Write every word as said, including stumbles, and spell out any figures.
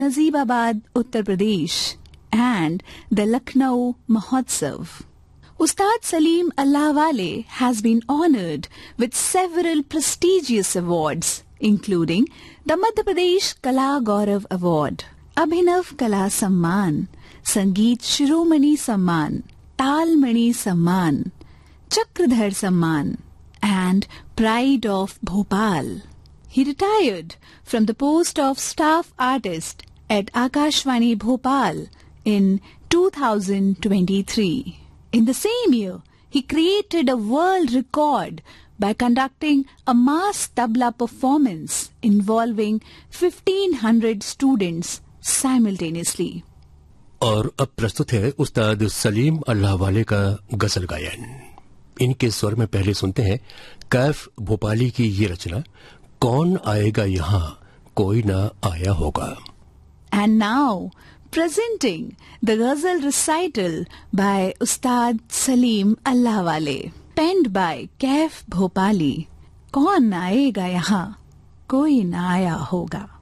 Nazibabad, Uttar Pradesh, and the Lucknow Mahotsav. Ustad Salim Allahwale has been honoured with several prestigious awards, including the Madhya Pradesh Kala Gaurav Award, Abhinav Kala Samman, Sangeet Shiromani Samman, Talmani Samman, Chakradhar Samman, and Pride of Bhopal. He retired from the post of staff artist at Akashvani Bhopal in two thousand twenty-three. In the same year, he created a world record by conducting a mass tabla performance involving fifteen hundred students simultaneously. और अब प्रस्तुत है उस्ताद सलीम अल्लाहवाले का गजल गायन। इनके स्वर में पहले सुनते हैं कैफ भोपाली की ये रचना, कौन आएगा यहाँ कोई ना आया होगा। And now, presenting the ghazal recital by Ustad Salim Allahwale, penned by Kaif Bhopali, कौन आएगा यहाँ कोई ना आया होगा।